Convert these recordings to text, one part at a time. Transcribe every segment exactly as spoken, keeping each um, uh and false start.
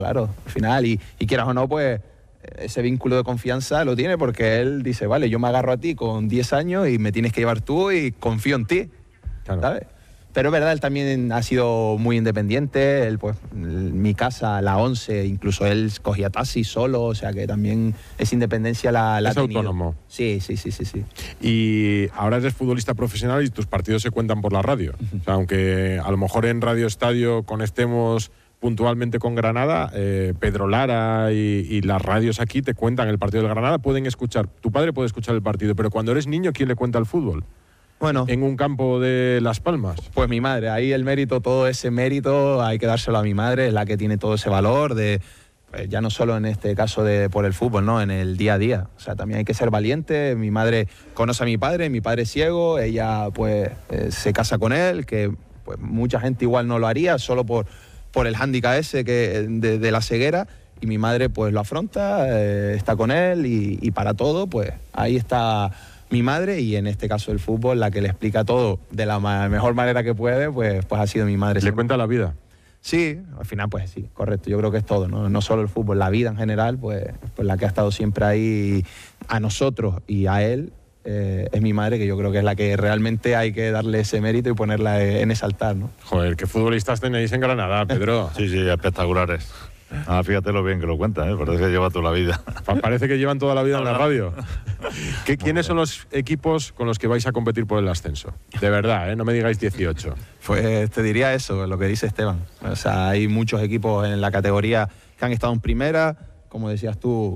Claro, al final, y, y quieras o no, pues ese vínculo de confianza lo tiene porque él dice, vale, yo me agarro a ti con diez años y me tienes que llevar tú y confío en ti, claro. ¿Sabes? Pero es verdad, él también ha sido muy independiente, él pues, mi casa, la once, incluso él cogía taxi solo, o sea que también esa independencia la, la es ha tenido. Autónomo. Sí, sí, sí, sí, sí. Y ahora eres futbolista profesional y tus partidos se cuentan por la radio. Uh-huh. O sea, aunque a lo mejor en Radio Estadio conectemos puntualmente con Granada, eh, Pedro Lara y, y las radios aquí te cuentan el partido del Granada, pueden escuchar, tu padre puede escuchar el partido, pero cuando eres niño, ¿quién le cuenta el fútbol? Bueno, en un campo de Las Palmas. Pues mi madre, ahí el mérito, todo ese mérito hay que dárselo a mi madre, es la que tiene todo ese valor de, pues ya no solo en este caso de por el fútbol, no, en el día a día. O sea, también hay que ser valiente. Mi madre conoce a mi padre, mi padre es ciego, ella pues eh, se casa con él, que pues mucha gente igual no lo haría solo por, por el hándicap ese que, de, de la ceguera, y mi madre pues lo afronta, eh, está con él y, y para todo pues ahí está mi madre, y en este caso el fútbol, la que le explica todo de la ma- mejor manera que puede, pues, pues ha sido mi madre. ¿Le siempre. cuenta la vida? Sí, al final pues sí, correcto, yo creo que es todo, ¿no? No solo el fútbol, la vida en general, pues, pues la que ha estado siempre ahí a nosotros y a él, eh, es mi madre, que yo creo que es la que realmente hay que darle ese mérito y ponerla en ese altar, ¿no? Joder, ¿qué futbolistas tenéis en Granada, Pedro? Sí, sí, espectaculares. Ah, fíjate lo bien que lo cuenta, ¿eh? Parece que lleva toda la vida. Parece que llevan toda la vida en la radio. ¿Qué, ¿Quiénes son los equipos con los que vais a competir por el ascenso? De verdad, ¿eh? No me digáis dieciocho. Pues te diría eso, lo que dice Esteban. O sea, hay muchos equipos en la categoría que han estado en primera, como decías tú,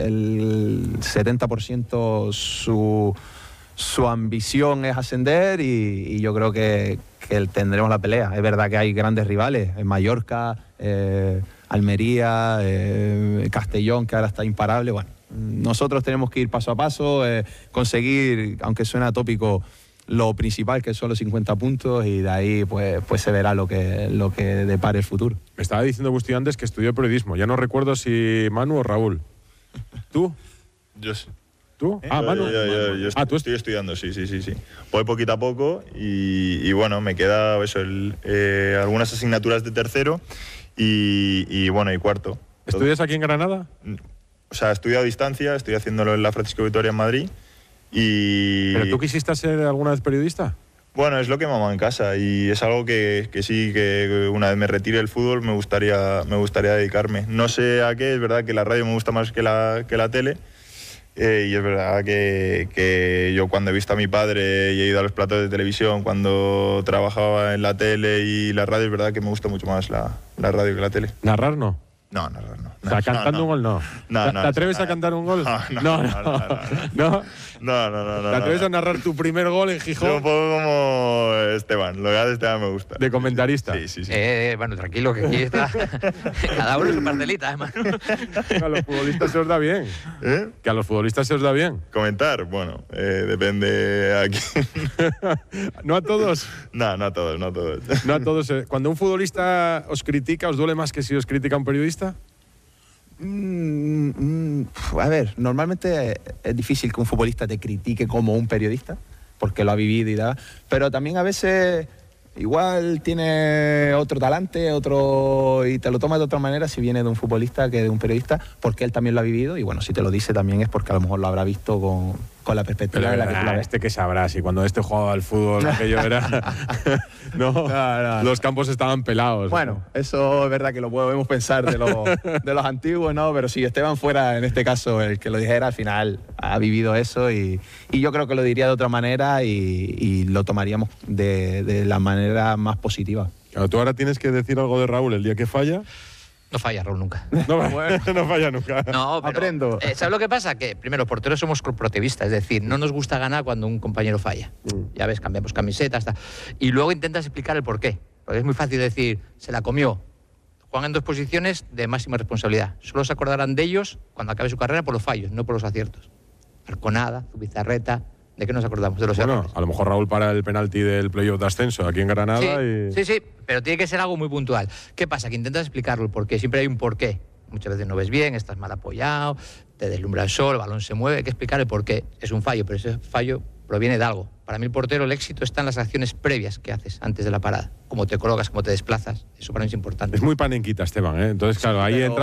el setenta por ciento su, su ambición es ascender, y, y yo creo que, que tendremos la pelea. Es verdad que hay grandes rivales, en Mallorca, eh, Almería, eh, Castellón, que ahora está imparable. Bueno, nosotros tenemos que ir paso a paso, eh, conseguir, aunque suena tópico, lo principal, que son los cincuenta puntos, y de ahí pues, pues se verá lo que, lo que depare el futuro. Me estaba diciendo Busti antes que estudió periodismo. Ya no recuerdo si Manu o Raúl. ¿Tú? Yo sí. ¿Tú? ¿Eh? Ah, Manu. Yo, yo, yo, yo ah, ¿tú estoy estudiando, sí, sí, sí, sí. Voy poquito a poco y, y bueno, me queda eso, el, eh, algunas asignaturas de tercero y, y bueno, y cuarto. ¿Estudias aquí en Granada? O sea, estudio a distancia, estoy haciéndolo en la Francisco Vitoria en Madrid y... ¿Pero tú quisiste ser alguna vez periodista? Bueno, es lo que mamá en casa y es algo que, que sí, que una vez me retire el fútbol me gustaría, me gustaría dedicarme. No sé a qué, es verdad que la radio me gusta más que la, que la tele. Eh, y es verdad que, que yo cuando he visto a mi padre y he ido a los platos de televisión, cuando trabajaba en la tele y la radio, es verdad que me gusta mucho más la, la radio que la tele. ¿Narrar no? No, narrar no. O sea, cantando no, no. un gol no. No, ¿Te, no, ¿Te atreves no, a cantar un gol? No, no. No, no, no, no, no. ¿No? No, no, no, no, ¿Te atreves no. a narrar tu primer gol en Gijón? Yo un poco como Esteban, lo que hace Esteban me gusta. ¿De comentarista? Sí, sí, sí. Eh, bueno, tranquilo, que aquí está. Cada uno su parcelita, hermano. A los futbolistas se os da bien. ¿Eh? Que a los futbolistas se os da bien. Comentar, bueno, eh, depende a quién. ¿No a todos? No, no a todos, no a todos. No a todos. eh. Cuando un futbolista os critica, ¿os duele más que si os critica un periodista? Mm, mm, a ver, normalmente es difícil que un futbolista te critique como un periodista, porque lo ha vivido y da, pero también a veces igual tiene otro talante, otro, y te lo tomas de otra manera si viene de un futbolista que de un periodista, porque él también lo ha vivido, y bueno, si te lo dice también es porque a lo mejor lo habrá visto con, con la perspectiva de la que tú la ves. Este que sabrá, si cuando este jugaba al fútbol, aquello era... no, No, no, los campos estaban pelados. Bueno, eso es verdad que lo podemos pensar de, lo, de los antiguos, ¿no? Pero si Esteban fuera, en este caso, el que lo dijera, al final ha vivido eso, y, y yo creo que lo diría de otra manera y, y lo tomaríamos de, de la manera más positiva. Claro, tú ahora tienes que decir algo de Raúl el día que falla. No falla, Raúl, nunca. No, no falla nunca. No, pero, Aprendo. Eh, ¿Sabes lo que pasa? Que primero, los porteros somos corporativistas, es decir, no nos gusta ganar cuando un compañero falla. Mm. Ya ves, cambiamos camisetas, tal. Y luego intentas explicar el porqué. Porque es muy fácil decir, se la comió. Juegan en dos posiciones de máxima responsabilidad. Solo se acordarán de ellos cuando acabe su carrera por los fallos, no por los aciertos. Arconada, Zubizarreta, ¿de qué nos acordamos? De los Bueno, errores. a lo mejor Raúl para el penalti del playoff de ascenso aquí en Granada Sí, y... sí, sí, pero tiene que ser algo muy puntual. ¿Qué pasa? Que intentas explicarlo el porqué. Siempre hay un porqué. Muchas veces no ves bien, estás mal apoyado, te deslumbra el sol, el balón se mueve. Hay que explicar el porqué. Es un fallo, pero ese fallo proviene de algo. Para mí el portero, el éxito está en las acciones previas que haces antes de la parada. Cómo te colocas, cómo te desplazas. Eso para mí es importante. Es muy panenquita, Esteban, ¿eh? Entonces, claro, Sí, ahí pero... entra